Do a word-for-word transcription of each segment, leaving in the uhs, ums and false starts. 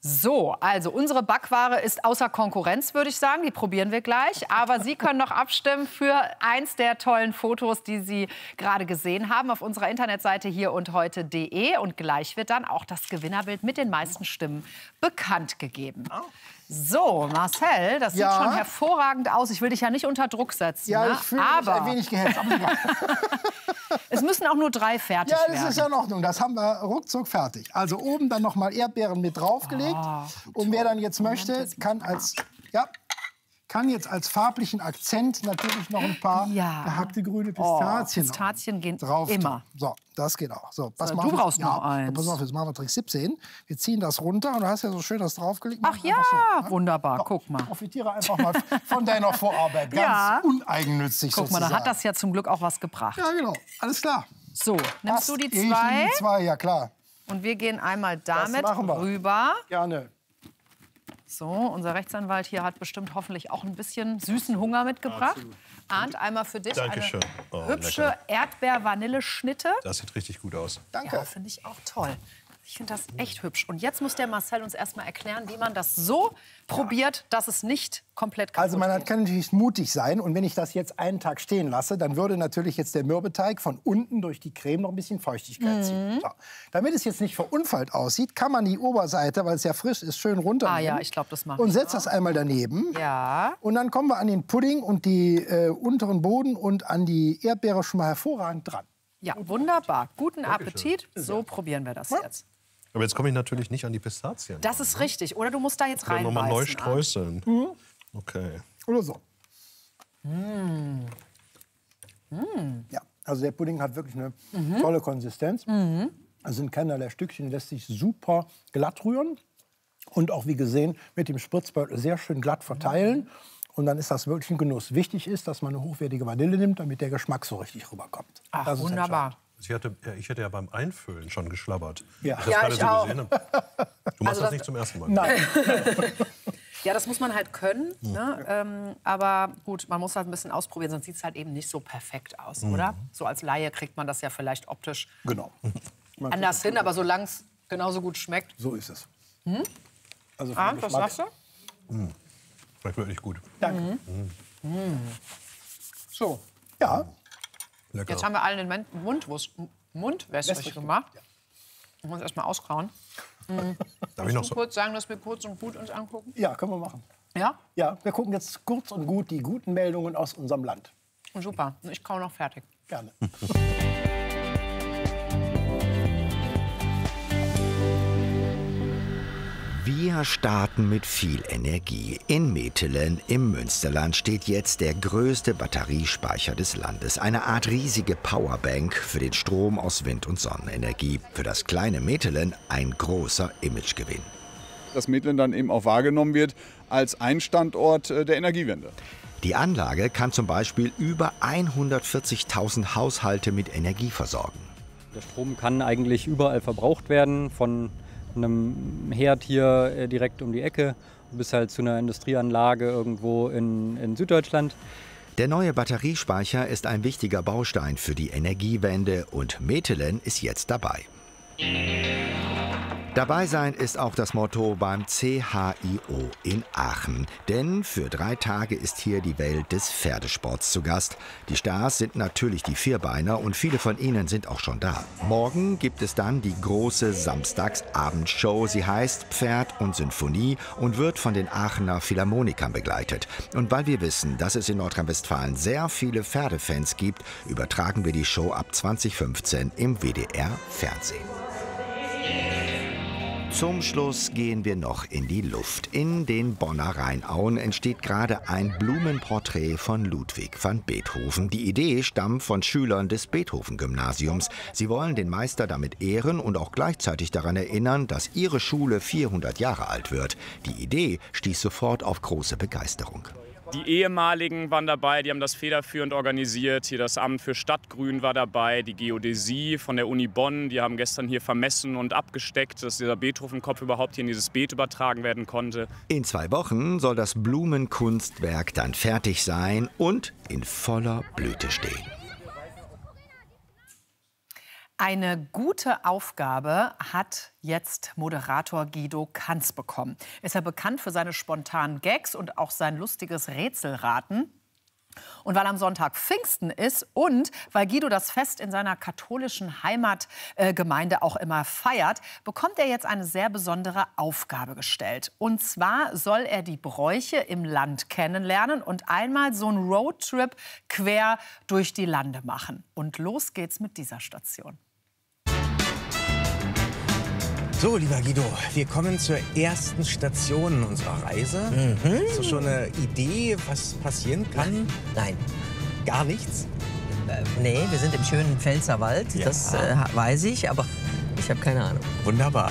So, also unsere Backware ist außer Konkurrenz, würde ich sagen. Die probieren wir gleich. Aber Sie können noch abstimmen für eins der tollen Fotos, die Sie gerade gesehen haben auf unserer Internetseite hier und heute punkt de. Und gleich wird dann auch das Gewinnerbild mit den meisten Stimmen bekannt gegeben. So, Marcel, das Ja. sieht schon hervorragend aus. Ich will dich ja nicht unter Druck setzen. Ja, ne? ich fühle mich Aber ein wenig gehetzt. Aber egal. es müssen auch nur drei fertig Ja, werden. das ist ja in Ordnung. Das haben wir ruckzuck fertig. Also oben dann noch mal Erdbeeren mit draufgelegt. Oh, und wer dann jetzt möchte, Moment, kann als, ja, kann jetzt als farblichen Akzent natürlich noch ein paar Ja. gehackte grüne Pistazien, Oh, Pistazien gehen drauf tun. immer. So, das geht auch. So, pass So, mal du auf, brauchst ja, noch eins. Pass auf, jetzt machen wir Trick siebzehn. Wir ziehen das runter und du hast ja so schön das draufgelegt. Ach Mach ja, einfach so, ne? wunderbar. So, Guck mal. Profitiere einfach mal von deiner Vorarbeit. Ganz Ja. uneigennützig Guck mal, sozusagen. dann hat das ja zum Glück auch was gebracht. Ja, genau. Alles klar. So, nimmst Passt. du die Ich nehme zwei die zwei, ja klar. und wir gehen einmal damit machen wir. rüber. Gerne. So, unser Rechtsanwalt hier hat bestimmt hoffentlich auch ein bisschen süßen Hunger mitgebracht. Arndt, einmal für dich Dankeschön. eine Oh, hübsche lecker. Erdbeer-Vanille-Schnitte. Das sieht richtig gut aus. Danke. Ja, finde ich auch toll. Ich finde das echt hübsch. Und jetzt muss der Marcel uns erst mal erklären, wie man das so probiert, dass es nicht komplett kaputt Also man geht. kann natürlich mutig sein und wenn ich das jetzt einen Tag stehen lasse, dann würde natürlich jetzt der Mürbeteig von unten durch die Creme noch ein bisschen Feuchtigkeit Mhm. ziehen. So. Damit es jetzt nicht verunfallt aussieht, kann man die Oberseite, weil es ja frisch ist, schön runternehmen. Ah ja, ich glaube, das mache Und ich. setzt das einmal daneben. Ja. Und dann kommen wir an den Pudding und die äh, unteren Boden und an die Erdbeere schon mal hervorragend dran. Ja, wunderbar. Guten Appetit. So probieren wir das jetzt. Aber jetzt komme ich natürlich nicht an die Pistazien. Das ist richtig. Oder du musst da jetzt Dann rein. nochmal neu streuseln. Mhm. Okay. Oder so. Mm. Ja, also der Pudding hat wirklich eine Mhm. tolle Konsistenz. Es sind keinerlei Stückchen, lässt sich super glatt rühren. Und auch wie gesehen mit dem Spritzbeutel sehr schön glatt verteilen. Und dann ist das wirklich ein Genuss. Wichtig ist, dass man eine hochwertige Vanille nimmt, damit der Geschmack so richtig rüberkommt. Ach, Das ist wunderbar. Ich hatte, ja, ich hätte ja beim Einfüllen schon geschlabbert. Ja. Ich das Ja, gerade ich so auch. gesehen habe. Du machst Also das das- nicht zum ersten Mal. Nein. Ja, das muss man halt können. Ne? Ähm, aber gut, man muss halt ein bisschen ausprobieren, sonst sieht es halt eben nicht so perfekt aus, oder? So als Laie kriegt man das ja vielleicht optisch Genau. Man anders hin, aber solange es genauso gut schmeckt. So ist es. Hm? Also vom Ah, was Geschmack- sagst du? Schmeckt wirklich gut. Danke. So, Ja, Lecker. jetzt haben wir allen den Men- Mundwurst, Mundwässrig Wässrig gemacht. Wir müssen erst mal auskauen. Darf ich noch Du so? kurz sagen, dass wir kurz und gut uns angucken? ja, können wir machen. Ja? Ja, wir gucken jetzt kurz und gut die guten Meldungen aus unserem Land. Super. Ich kau noch fertig. Gerne. Wir starten mit viel Energie. In Metelen im Münsterland steht jetzt der größte Batteriespeicher des Landes. Eine Art riesige Powerbank für den Strom aus Wind- und Sonnenenergie. Für das kleine Metelen ein großer Imagegewinn. Dass Metelen dann eben auch wahrgenommen wird als ein Standort äh, der Energiewende. Die Anlage kann zum Beispiel über hundertvierzigtausend Haushalte mit Energie versorgen. Der Strom kann eigentlich überall verbraucht werden, von einem Herd hier äh, direkt um die Ecke bis halt zu einer Industrieanlage irgendwo in, in Süddeutschland. Der neue Batteriespeicher ist ein wichtiger Baustein für die Energiewende und Metelen ist jetzt dabei. Dabei sein ist auch das Motto beim C H I O in Aachen. Denn für drei Tage ist hier die Welt des Pferdesports zu Gast. Die Stars sind natürlich die Vierbeiner und viele von ihnen sind auch schon da. Morgen gibt es dann die große Samstagsabendshow. Sie heißt Pferd und Sinfonie und wird von den Aachener Philharmonikern begleitet. Und weil wir wissen, dass es in Nordrhein-Westfalen sehr viele Pferdefans gibt, übertragen wir die Show ab zwanzig fünfzehn im W D R-Fernsehen. Zum Schluss gehen wir noch in die Luft. In den Bonner Rheinauen entsteht gerade ein Blumenporträt von Ludwig van Beethoven. Die Idee stammt von Schülern des Beethoven-Gymnasiums. Sie wollen den Meister damit ehren und auch gleichzeitig daran erinnern, dass ihre Schule vierhundert Jahre alt wird. Die Idee stieß sofort auf große Begeisterung. Die Ehemaligen waren dabei, die haben das federführend organisiert. Hier das Amt für Stadtgrün war dabei, die Geodäsie von der Uni Bonn. Die haben gestern hier vermessen und abgesteckt, dass dieser Beethoven-Kopf überhaupt hier in dieses Beet übertragen werden konnte. In zwei Wochen soll das Blumenkunstwerk dann fertig sein und in voller Blüte stehen. Eine gute Aufgabe hat jetzt Moderator Guido Kanz bekommen. Ist er bekannt für seine spontanen Gags und auch sein lustiges Rätselraten. Und weil am Sonntag Pfingsten ist und weil Guido das Fest in seiner katholischen Heimatgemeinde äh, auch immer feiert, bekommt er jetzt eine sehr besondere Aufgabe gestellt. Und zwar soll er die Bräuche im Land kennenlernen und einmal so einen Roadtrip quer durch die Lande machen. Und los geht's mit dieser Station. So, lieber Guido, wir kommen zur ersten Station unserer Reise. Mhm. Hast du schon eine Idee, was passieren kann? Nein. Gar nichts? Äh, nee, wir sind im schönen Pfälzerwald. Ja. Das äh, weiß ich, aber ich habe keine Ahnung. Wunderbar.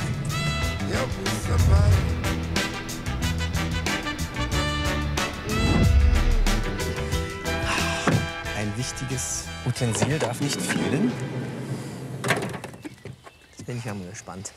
Ein wichtiges Utensil darf nicht fehlen. Jetzt bin ich ja mal gespannt.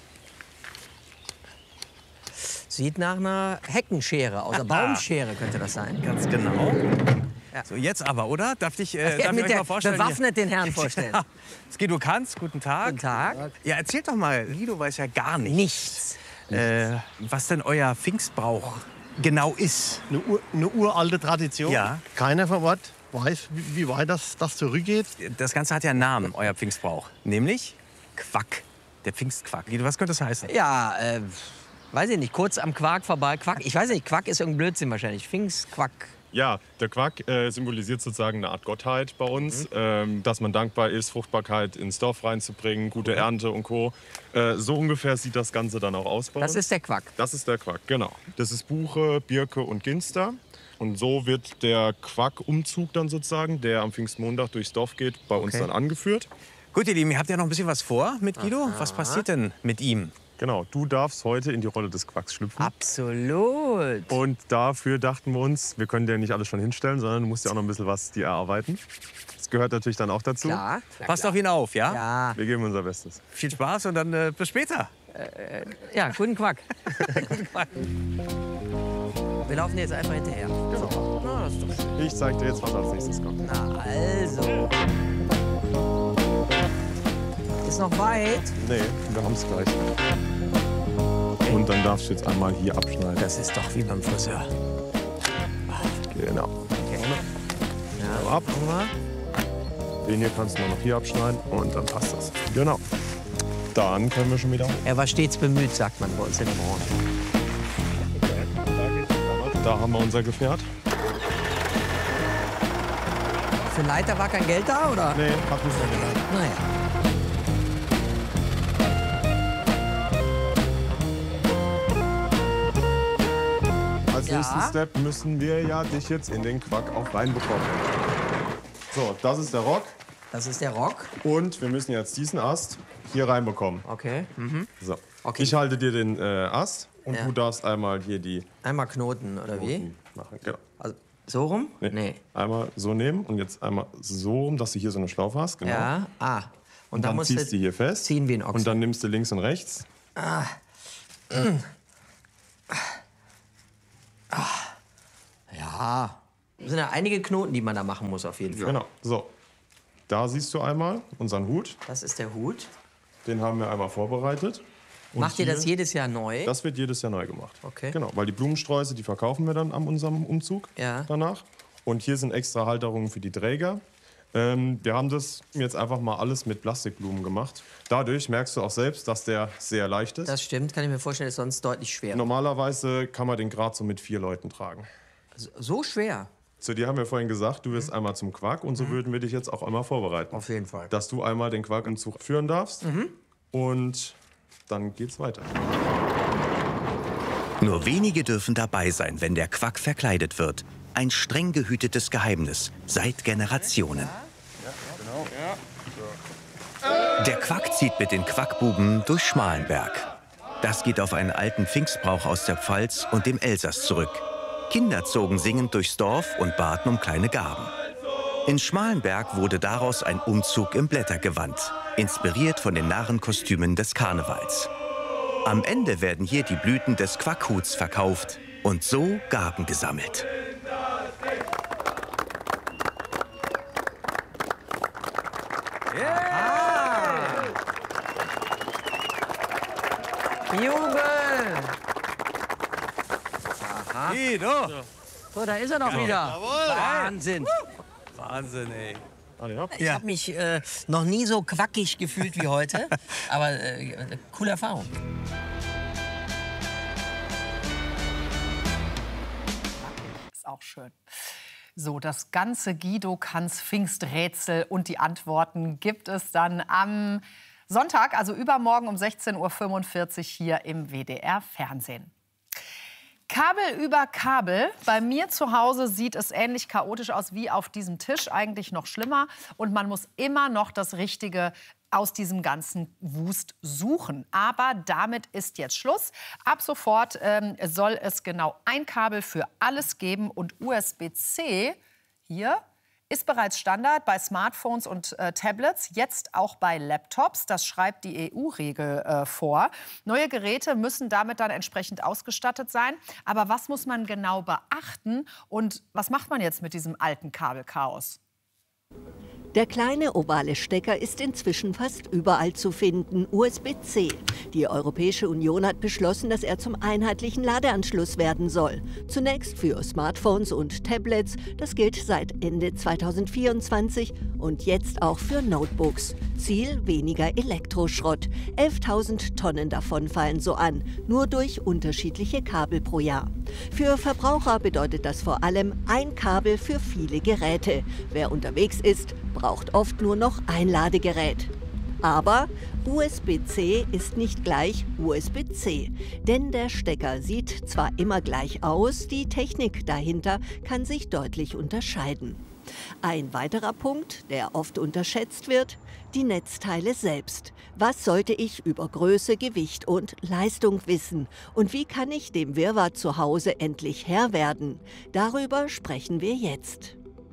Sieht nach einer Heckenschere aus. Einer Baumschere könnte das sein. Ganz genau. Ja. So, jetzt aber, oder? Darf ich, äh, Ja, darf ich mit euch der mal vorstellen? bewaffnet den Herrn vorstellen. Ja. Guido Kanz, guten Tag. Guten Tag. Ja, erzählt doch mal, Guido weiß ja gar nichts. Nichts. Äh, was denn euer Pfingstbrauch genau ist. Eine, Ur, eine uralte Tradition. Ja. Keiner von Ort weiß, wie, wie weit das, das zurückgeht. Das Ganze hat ja einen Namen, euer Pfingstbrauch. Nämlich Quack. Der Pfingstquack. Guido, was könnte das heißen? Ja, äh, weiß ich nicht. Kurz am Quark vorbei. Quack. Ich weiß nicht, Quack ist irgendein Blödsinn wahrscheinlich. Pfingst, Quack. Ja, der Quack äh, symbolisiert sozusagen eine Art Gottheit bei uns, mhm. ähm, dass man dankbar ist, Fruchtbarkeit ins Dorf reinzubringen, gute okay. Ernte und Co. Äh, so ungefähr sieht das Ganze dann auch aus bei Das uns. ist der Quack. Das ist der Quack, genau. Das ist Buche, Birke und Ginster. Und so wird der Quack-Umzug dann sozusagen, der am Pfingstmontag durchs Dorf geht, bei uns Okay. dann angeführt. Gut, ihr Lieben, ihr habt ja noch ein bisschen was vor mit Guido. Aha. Was passiert denn mit ihm? Genau, du darfst heute in die Rolle des Quacks schlüpfen. Absolut. Und dafür dachten wir uns, wir können dir nicht alles schon hinstellen, sondern du musst ja auch noch ein bisschen was dir erarbeiten. Das gehört natürlich dann auch dazu. Klar. Na Passt klar. auf ihn auf, ja? Ja. Wir geben unser Bestes. Viel Spaß und dann äh, bis später. Äh, ja, guten Quack. Guten Quack. Wir laufen jetzt einfach hinterher. Genau. Na, das ist doch schön. Ich zeig dir jetzt, was als nächstes kommt. Na, also. Ist noch weit? Nee, wir haben es gleich. Und dann darfst du jetzt einmal hier abschneiden. Das ist doch wie beim Friseur. Genau. Okay. Ja. Ab. Den hier kannst du noch hier abschneiden und dann passt das. Genau. Dann können wir schon wieder. Er war stets bemüht, sagt man bei uns in der Branche. Da haben wir unser Gefährt. Für Leiter war kein Geld da, oder? Nee, hat uns nicht geleitet. Naja. Als Ja. nächsten Step müssen wir ja dich jetzt in den Quack auch reinbekommen. So, das ist der Rock. Das ist der Rock. Und wir müssen jetzt diesen Ast hier reinbekommen. Okay. Mhm. So. Okay. Ich halte dir den äh, Ast und Ja. du darfst einmal hier die Einmal Knoten, oder wie? Knoten machen. Genau. Also, so rum? Nee. Nee. Einmal so nehmen und jetzt einmal so rum, dass du hier so eine Schlaufe hast. Genau. Ja. Ah. Und, Und dann dann musst ziehst du hier fest. ziehen wie ein Ochse. Und dann nimmst du links und rechts. Ah. Ja. Das sind ja einige Knoten, die man da machen muss, auf jeden Fall. Genau. So. Da siehst du einmal unseren Hut. Das ist der Hut. Den haben wir einmal vorbereitet. Und Macht ihr das hier- jedes Jahr neu? Das wird jedes Jahr neu gemacht. Okay. Genau, weil die Blumensträuße, die verkaufen wir dann an unserem Umzug Ja. danach. Und hier sind extra Halterungen für die Träger. Ähm, wir haben das jetzt einfach mal alles mit Plastikblumen gemacht. Dadurch merkst du auch selbst, dass der sehr leicht ist. Das stimmt, kann ich mir vorstellen, ist sonst deutlich schwerer. Normalerweise kann man den gerade so mit vier Leuten tragen. So, so schwer? Zu dir haben wir vorhin gesagt, du wirst einmal zum Quack und so Mhm. würden wir dich jetzt auch einmal vorbereiten. Auf jeden Fall. Dass du einmal den Quackumzug führen darfst Mhm. und dann geht's weiter. Nur wenige dürfen dabei sein, wenn der Quack verkleidet wird. Ein streng gehütetes Geheimnis seit Generationen. Der Quack zieht mit den Quackbuben durch Schmalenberg. Das geht auf einen alten Pfingstbrauch aus der Pfalz und dem Elsass zurück. Kinder zogen singend durchs Dorf und baten um kleine Gaben. In Schmalenberg wurde daraus ein Umzug im Blättergewand, inspiriert von den Narrenkostümen des Karnevals. Am Ende werden hier die Blüten des Quackhuts verkauft und so Gaben gesammelt. Jubel! Aha. Guido! So, da ist er doch Ja. wieder. Jawohl. Wahnsinn. Wahnsinn, ey. Ich habe mich äh, noch nie so quackig gefühlt wie heute. Aber äh, coole Erfahrung. Ist auch schön. So, das ganze Guido Kanz Pfingsträtsel und die Antworten gibt es dann am Sonntag, also übermorgen um sechzehn Uhr fünfundvierzig hier im W D R Fernsehen. Kabel über Kabel. Bei mir zu Hause sieht es ähnlich chaotisch aus wie auf diesem Tisch, eigentlich noch schlimmer. Und man muss immer noch das Richtige aus diesem ganzen Wust suchen. Aber damit ist jetzt Schluss. Ab sofort ähm, soll es genau ein Kabel für alles geben. Und U S B C hier ist bereits Standard bei Smartphones und äh, Tablets, jetzt auch bei Laptops. Das schreibt die E U-Regel äh, vor. Neue Geräte müssen damit dann entsprechend ausgestattet sein. Aber was muss man genau beachten und was macht man jetzt mit diesem alten Kabelchaos? Der kleine ovale Stecker ist inzwischen fast überall zu finden, U S B C. Die Europäische Union hat beschlossen, dass er zum einheitlichen Ladeanschluss werden soll. Zunächst für Smartphones und Tablets, das gilt seit Ende zweitausendvierundzwanzig, und jetzt auch für Notebooks. Ziel: weniger Elektroschrott. elftausend Tonnen davon fallen so an, nur durch unterschiedliche Kabel pro Jahr. Für Verbraucher bedeutet das vor allem ein Kabel für viele Geräte. Wer unterwegs ist, braucht oft nur noch ein Ladegerät. Aber U S B C ist nicht gleich U S B C. Denn der Stecker sieht zwar immer gleich aus, die Technik dahinter kann sich deutlich unterscheiden. Ein weiterer Punkt, der oft unterschätzt wird: die Netzteile selbst. Was sollte ich über Größe, Gewicht und Leistung wissen? Und wie kann ich dem Wirrwarr zu Hause endlich Herr werden? Darüber sprechen wir jetzt.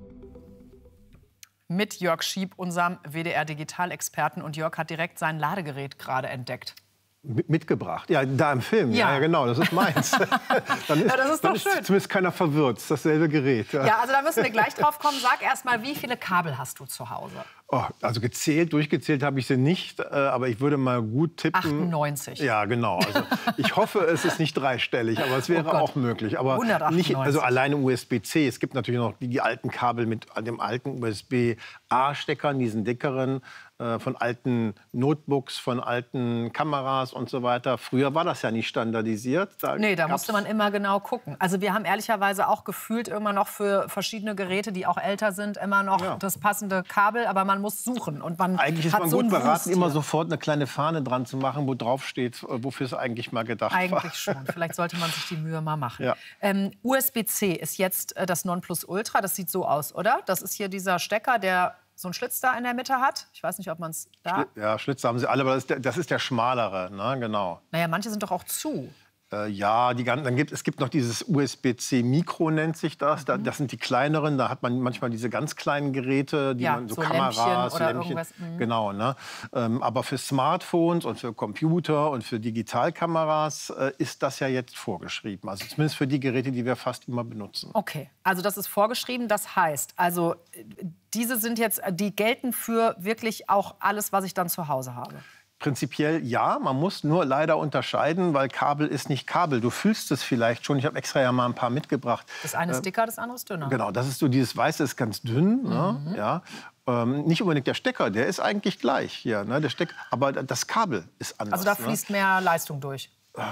Mit Jörg Schieb, unserem W D R-Digitalexperten. Und Jörg hat direkt sein Ladegerät gerade entdeckt. Mitgebracht. Ja, da im Film. Ja, Ja. ja genau, das ist meins. dann ist, Ja, das ist dann doch schön. zumindest keiner verwirrt. Es ist dasselbe Gerät. Ja. Ja, also da müssen wir gleich drauf kommen. Sag erst mal, wie viele Kabel hast du zu Hause? Oh, also gezählt, durchgezählt habe ich sie nicht, äh, aber ich würde mal gut tippen. achtundneunzig. Ja, genau. Also ich hoffe, es ist nicht dreistellig, aber es wäre Oh Gott. auch möglich. Aber hundertachtundneunzig. nicht, also alleine U S B C. Es gibt natürlich noch die, die alten Kabel mit dem alten U S B A-Steckern, diesen dickeren, äh, von alten Notebooks, von alten Kameras und so weiter. Früher war das ja nicht standardisiert. Da Nee, da gab's- musste man immer genau gucken. Also wir haben ehrlicherweise auch gefühlt immer noch für verschiedene Geräte, die auch älter sind, immer noch Ja. das passende Kabel. Aber man muss suchen. Und man Eigentlich ist hat man so gut einen beraten, Wust immer hier. sofort eine kleine Fahne dran zu machen, wo drauf steht, äh, wofür es eigentlich mal gedacht war. Eigentlich schon. Vielleicht sollte man sich die Mühe mal machen. Ja. Ähm, U S B C ist jetzt äh, das Nonplusultra. Das sieht so aus, oder? Das ist hier dieser Stecker, der so einen Schlitz da in der Mitte hat. Ich weiß nicht, ob man es da... Ja, Schlitze haben sie alle, aber das ist der, das ist der schmalere, ne? Genau. Naja, manche sind doch auch zu. Äh, ja, die, gan- dann gibt, es gibt noch dieses U S B C Mikro, nennt sich das. Da, das sind die kleineren. Da hat man manchmal diese ganz kleinen Geräte, die Ja, man so, so Kameras, Lämpchen oder irgendwas, mhm. Genau, ne? Ähm, aber für Smartphones und für Computer und für Digitalkameras äh, ist das ja jetzt vorgeschrieben. Also zumindest für die Geräte, die wir fast immer benutzen. Okay, also das ist vorgeschrieben. Das heißt, also äh, diese sind jetzt, die gelten für wirklich auch alles, was ich dann zu Hause habe. Prinzipiell ja, man muss nur leider unterscheiden, weil Kabel ist nicht Kabel. Du fühlst es vielleicht schon. Ich habe extra ja mal ein paar mitgebracht. Das eine ist Äh, dicker, das andere ist dünner. Genau, das ist so dieses Weiße ist ganz dünn, ne? Mhm. Ja. Ähm, nicht unbedingt der Stecker, der ist eigentlich gleich hier, ne? Der Steck, aber das Kabel ist anders. Also da fließt mehr Leistung durch.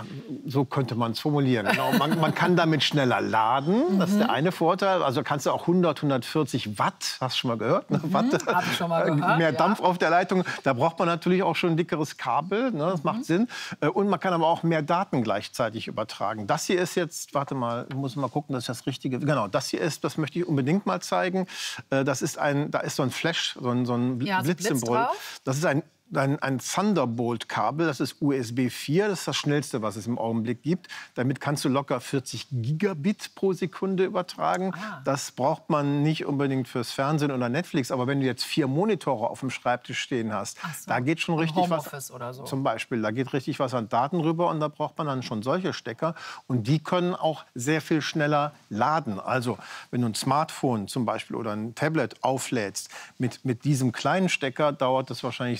So könnte man es formulieren. Genau. Man, man kann damit schneller laden, das ist der eine Vorteil. Also kannst du auch hundert, hundertvierzig Watt, hast du schon mal gehört? Ne? Watt, Hab ich schon mal äh, gehört, mehr ja. Dampf auf der Leitung. Da braucht man natürlich auch schon ein dickeres Kabel, ne? Das macht Sinn. Äh, Und man kann aber auch mehr Daten gleichzeitig übertragen. Das hier ist jetzt, warte mal, ich muss mal gucken, dass ich das Richtige, genau, das hier ist, das möchte ich unbedingt mal zeigen. Äh, Das ist ein, da ist so ein Flash, so ein, so ein Ja, so Blitz Blitzsymbol. drauf. Das ist ein Ein, ein Thunderbolt-Kabel, das ist U S B vier, das ist das schnellste, was es im Augenblick gibt. Damit kannst du locker vierzig Gigabit pro Sekunde übertragen. Ah. Das braucht man nicht unbedingt fürs Fernsehen oder Netflix, aber wenn du jetzt vier Monitore auf dem Schreibtisch stehen hast, Ach so, da geht schon im richtig Homeoffice was. oder so. Zum Beispiel, da geht richtig was an Daten rüber und da braucht man dann schon solche Stecker und die können auch sehr viel schneller laden. Also wenn du ein Smartphone zum Beispiel oder ein Tablet auflädst, mit, mit diesem kleinen Stecker dauert das wahrscheinlich sechs Stunden.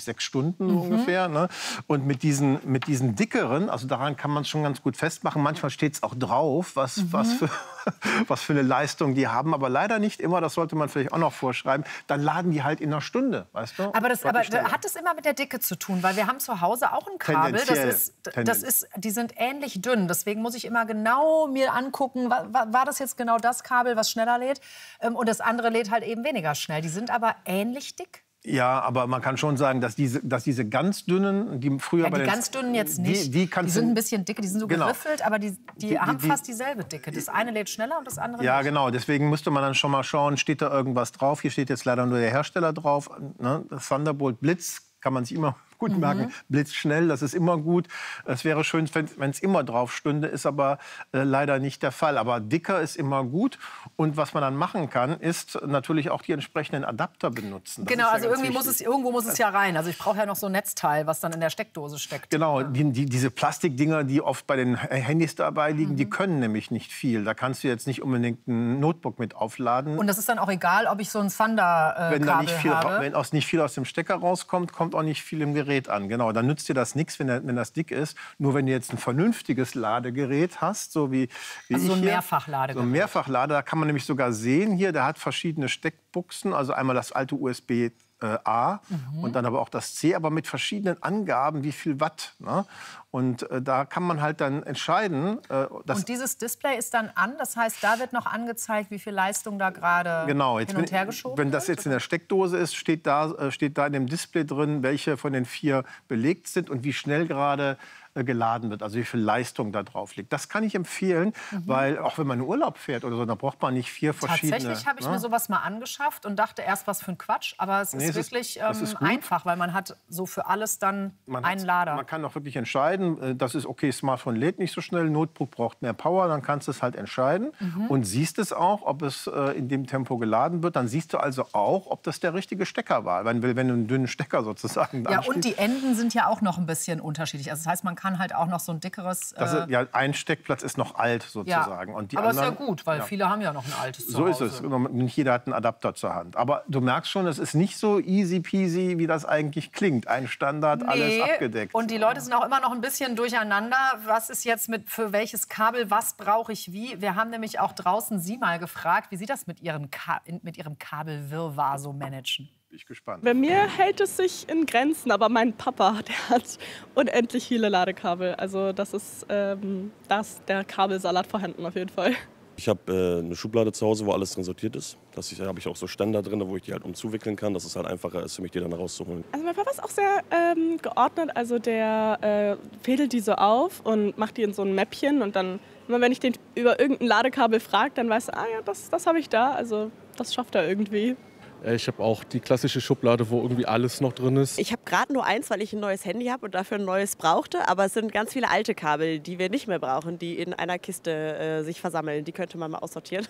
Stunden Mhm. ungefähr. Ne? Und mit diesen, mit diesen dickeren, also daran kann man es schon ganz gut festmachen. Manchmal steht es auch drauf, was, Mhm. was, für, was für eine Leistung die haben. Aber leider nicht immer, das sollte man vielleicht auch noch vorschreiben. Dann laden die halt in einer Stunde, weißt du? Aber, das, aber Deutlich schneller. hat es immer mit der Dicke zu tun? Weil wir haben zu Hause auch ein Kabel, das Tendenziell. ist, das Tendenz. ist, die sind ähnlich dünn. Deswegen muss ich immer genau mir angucken, war, war das jetzt genau das Kabel, was schneller lädt? Ähm, Und das andere lädt halt eben weniger schnell. Die sind aber ähnlich dick. Ja, aber man kann schon sagen, dass diese, dass diese ganz dünnen, die früher Ja, bei die den... ganz dünnen jetzt nicht. Die, die, Die kannst sind du- ein bisschen dicke, die sind so Genau. geriffelt, aber die, die, Die- haben die- fast dieselbe Dicke. Das eine lädt schneller und das andere Ja, nicht. genau. Deswegen müsste man dann schon mal schauen, steht da irgendwas drauf. Hier steht jetzt leider nur der Hersteller drauf. Ne? Das Thunderbolt Blitz kann man sich immer gut Mhm. merken. Blitzschnell, das ist immer gut. Es wäre schön, wenn es immer drauf stünde, ist aber äh, leider nicht der Fall. Aber dicker ist immer gut. Und was man dann machen kann, ist natürlich auch die entsprechenden Adapter benutzen. Das Genau, ist ja also ganz irgendwie muss wichtig. es, irgendwo muss es ja rein. Also ich brauche ja noch so ein Netzteil, was dann in der Steckdose steckt. Genau, die, die, diese Plastikdinger, die oft bei den Handys dabei liegen, Mhm. die können nämlich nicht viel. Da kannst du jetzt nicht unbedingt ein Notebook mit aufladen. Und das ist dann auch egal, ob ich so ein Thunder-Kabel wenn da nicht viel, habe. wenn aus nicht viel aus dem Stecker rauskommt, kommt auch nicht viel im Gerät an. Genau, dann nützt dir das nichts, wenn, der- wenn das dick ist. Nur wenn du jetzt ein vernünftiges Ladegerät hast, so wie, wie Also ich so ein hier. Mehrfachladegerät. So ein Mehrfachlader, da kann man nämlich sogar sehen hier, der hat verschiedene Steckbuchsen, also einmal das alte U S B äh, A Mhm. und dann aber auch das C, aber mit verschiedenen Angaben, wie viel Watt. Ne? Und äh, da kann man halt dann entscheiden, äh, dass Und dieses Display ist dann an, das heißt, da wird noch angezeigt, wie viel Leistung da gerade Genau, jetzt hin und her wenn, geschoben wenn das wird? jetzt in der Steckdose ist, steht da, äh, steht da in dem Display drin, welche von den vier belegt sind und wie schnell gerade äh, geladen wird, also wie viel Leistung da drauf liegt. Das kann ich empfehlen, Mhm. weil auch wenn man in Urlaub fährt oder so, dann braucht man nicht vier verschiedene. Tatsächlich habe ich ne? mir sowas mal angeschafft und dachte erst, was für ein Quatsch. Aber es Nee, ist es ist- wirklich es ähm, ist gut. einfach, weil man hat so für alles dann Man einen hat- Lader. Man kann auch wirklich entscheiden, äh, das ist okay, Smartphone lädt nicht so schnell, Notebook braucht mehr Power, dann kannst du es halt entscheiden Mhm. und siehst es auch, ob es äh, in dem Tempo geladen wird. Dann siehst du also auch, ob das der richtige Stecker war, wenn, wenn du einen dünnen Stecker sozusagen Ja, anschließt. und die Enden sind ja auch noch ein bisschen unterschiedlich. Also das heißt, man kann halt auch noch so ein dickeres... Das äh, ist, ja, ein Steckplatz ist noch alt sozusagen. Ja. Und die Aber ist ja anderen, gut, weil ja. viele haben ja noch ein altes So ist zu es. Hause. Nicht jeder hat einen Adapter zur Hand. Aber du merkst schon, es ist nicht so easy peasy, wie das eigentlich klingt. Ein Standard, alles Nee, abgedeckt. Und die Leute sind auch immer noch ein bisschen durcheinander. Was ist jetzt mit für welches Kabel, was brauche ich wie? Wir haben nämlich auch draußen Sie mal gefragt, wie Sie das mit, ihren Ka mit Ihrem Kabelwirrwarr so managen. Bin ich gespannt. Bei mir hält es sich in Grenzen, aber mein Papa, der hat unendlich viele Ladekabel. Also das ist, ähm, da ist der Kabelsalat vorhanden auf jeden Fall. Ich habe äh, eine Schublade zu Hause, wo alles drin sortiert ist. Da habe ich auch so Ständer drin, wo ich die halt umzuwickeln kann, dass es halt einfacher ist für mich, die dann rauszuholen. Also mein Papa ist auch sehr ähm, geordnet. Also der äh, fädelt die so auf und macht die in so ein Mäppchen. Und dann, immer wenn ich den über irgendein Ladekabel frage, dann weiß er, ah ja, das, das habe ich da. Also das schafft er irgendwie. Ich habe auch die klassische Schublade, wo irgendwie alles noch drin ist. Ich habe gerade nur eins, weil ich ein neues Handy habe und dafür ein neues brauchte. Aber es sind ganz viele alte Kabel, die wir nicht mehr brauchen, die in einer Kiste äh, sich versammeln. Die könnte man mal aussortieren.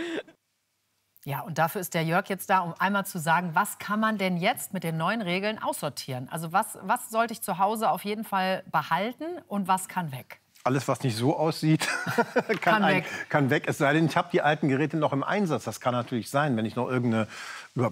Ja, und dafür ist der Jörg jetzt da, um einmal zu sagen, was kann man denn jetzt mit den neuen Regeln aussortieren? Also was, was sollte ich zu Hause auf jeden Fall behalten und was kann weg? Alles, was nicht so aussieht, kann, Kann ein, weg. kann weg. Es sei denn, ich habe die alten Geräte noch im Einsatz. Das kann natürlich sein, wenn ich noch irgendeine über,